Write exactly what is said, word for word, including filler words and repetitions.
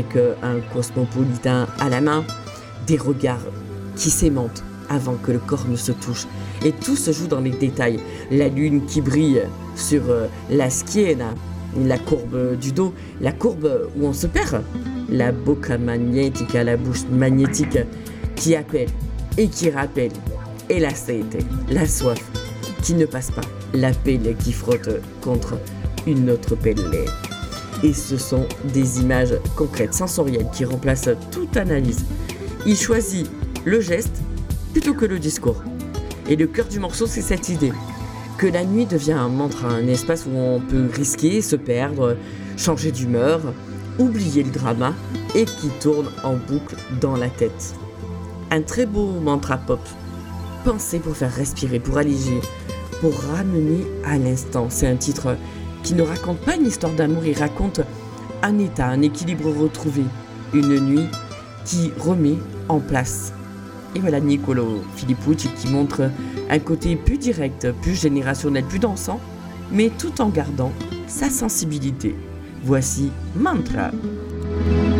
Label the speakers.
Speaker 1: avec un cosmopolitain à la main, des regards qui s'aimantent avant que le corps ne se touche. Et tout se joue dans les détails. La lune qui brille sur la schiena, la courbe du dos, la courbe où on se perd, la bocca magnetica, la bouche magnétique qui appelle et qui rappelle, et la sete, la soif qui ne passe pas, la pelle qui frotte contre une autre pelle. Et ce sont des images concrètes, sensorielles, qui remplacent toute analyse. Il choisit le geste plutôt que le discours. Et le cœur du morceau, c'est cette idée que la nuit devient un mantra, un espace où on peut risquer, se perdre, changer d'humeur, oublier le drama et qui tourne en boucle dans la tête. Un très beau mantra pop, pensé pour faire respirer, pour alléger, pour ramener à l'instant. C'est un titre qui ne raconte pas une histoire d'amour, il raconte un état, un équilibre retrouvé, une nuit qui remet en place. Et voilà Niccolò Filippucci qui montre un côté plus direct, plus générationnel, plus dansant, mais tout en gardant sa sensibilité. Voici Mantra.